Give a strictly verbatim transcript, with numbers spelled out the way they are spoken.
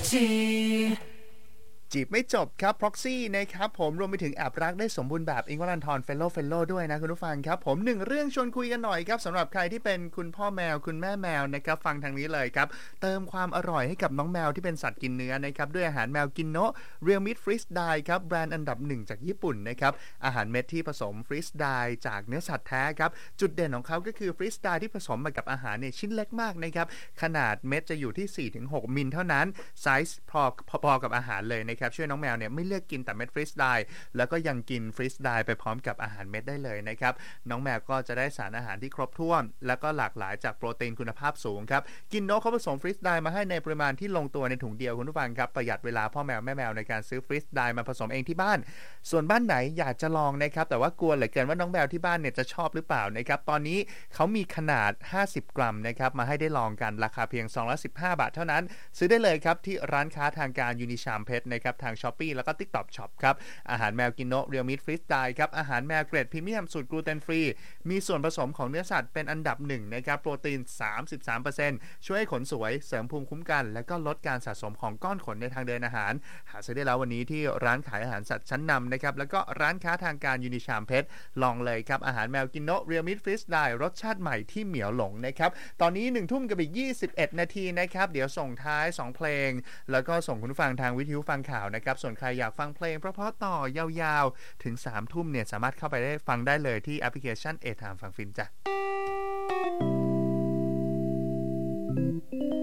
จีบไม่จบครับ Proxy นะครับผมรวมไปถึงแอบรักได้สมบูรณ์แบบอิงค์วรันธรเฟลโลเฟลโลด้วยนะคุณผู้ฟังครับผมหนึ่งเรื่องชวนคุยกันหน่อยครับสำหรับใครที่เป็นคุณพ่อแมวคุณแม่แมวนะครับฟังทางนี้เลยครับเติมความอร่อยให้กับน้องแมวที่เป็นสัตว์กินเนื้อนะครับด้วยอาหารแมวกินโนะ Real Meat Freeze Dye ครับแบรนด์อันดับหนึ่งจากญี่ปุ่นนะครับอาหารเม็ดที่ผสม Freeze Dye จากเนื้อสัตว์แท้ครับจุดเด่นของเขาก็คือ Freeze Dye ที่ผสมมากับอาหารเนี่ยชิ้นเล็กมากนะครับขนาดเม็ดจะอยู่ที่ สี่ถึงหก มิลเท่านั้นไซส์พอพอกับอาหารเลยนะครับช่วยน้องแมวเนี่ยไม่เลือกกินแต่เม็ดฟรีสไดร์แล้วก็ยังกินฟรีสไดร์ไปพร้อมกับอาหารเม็ดได้เลยนะครับน้องแมวก็จะได้สารอาหารที่ครบถ้วนแล้วก็หลากหลายจากโปรตีนคุณภาพสูงครับกินโนะเขาผสมฟรีสไดร์มาให้ในปริมาณที่ลงตัวในถุงเดียวคุณผู้ฟังครับประหยัดเวลาพ่อแมวแม่แมวในการซื้อฟรีสไดร์มาผสมเองที่บ้านส่วนบ้านไหนอยากจะลองนะครับแต่ว่ากลัวเหลือเกินว่าน้องแมวที่บ้านเนี่ยจะชอบหรือเปล่านะครับตอนนี้เขามีขนาดห้าสิบกรัมนะครับมาให้ได้ลองกันราคาเพียงสองร้อยสิบห้าบาทเท่านั้นซื้อได้เลยครับที่ร้านค้าทางการยูนิชามเพชรนะครับทาง Shopee แล้วก็ TikTok Shop ครับอาหารแมวกินโนะ Real Meat Freeze Dye ครับอาหารแมวเกรดพรีเมียมสูตรกลูเตนฟรีมีส่วนผสมของเนื้อสัตว์เป็นอันดับหนึ่งนะครับโปรตีน สามสิบสามเปอร์เซ็นต์ ช่วยให้ขนสวยเสริมภูมิคุ้มกันและก็ลดการสะสมของก้อนขนในทางเดินอาหารหาซื้อได้แล้ววันนี้ที่ร้านขายอาหารสัตว์ชั้นนำนะครับแล้วก็ร้านค้าทางการยูนิชามเพชรลองเลยครับอาหารแมวกินโนะ Real Meat Freeze Dye รสชาติใหม่ที่เหมียวหลงนะครับตอนนี้หนึ่งทุ่มกับอีกยี่สิบเอ็ดนาทีนะครับเดี๋ยวส่งท้ายสองเพลงแล้วก็ส่งคุณผู้ฟังทางวิทยุฟังข่าวนะครับส่วนใครอยากฟังเพลงเพราะๆต่อยาวๆถึงสามทุ่มเนี่ยสามารถเข้าไปได้ฟังได้เลยที่แอปพลิเคชัน A Time ฟังฟินจ้ะ